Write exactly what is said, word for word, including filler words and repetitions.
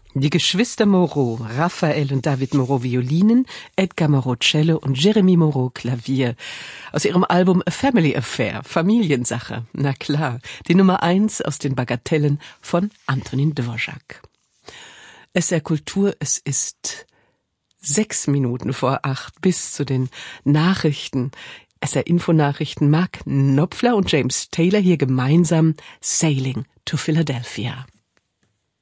Die Geschwister Moreau, Raphael und David Moreau Violinen, Edgar Moreau Cello und Jeremy Moreau Klavier. Aus ihrem Album A Family Affair, Familiensache. Na klar, die Nummer eins aus den Bagatellen von Antonin Dvorak. S R Kultur, es ist sechs Minuten vor acht bis zu den Nachrichten. S R Infonachrichten, Mark Knopfler und James Taylor hier gemeinsam Sailing to Philadelphia.